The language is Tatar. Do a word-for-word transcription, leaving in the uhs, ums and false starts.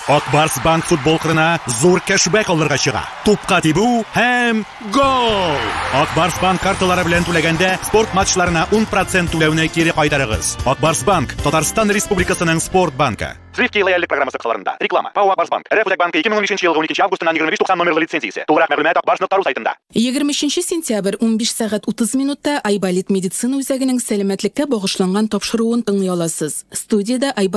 Акбарс банк футбол кырына зур кэшбэк алырга чыга. Тупка тибү һәм гол! Акбарс банк карталары белән түләгәндә спорт матчларына ун процент түләүне кире кайтарыгыз. Акбарс банк Татарстан Республикасының спорт банкы. Свифт лояльлек программасы кысаларында. Реклама. ПАО Акбарс банк. РФ Банк ике мең унөченче елгы уникенче августыннан егерме биш туксан номерлы лицензиясе. Туграк мәгълүмат акбарс нокта ру сайтында. егерме өченче сентябрь ун биш сәгать утыз минутта Айболит медицина үзәгенең сәламәтлеккә багышланган тапшыруын тыңлый аласыз. Студиядә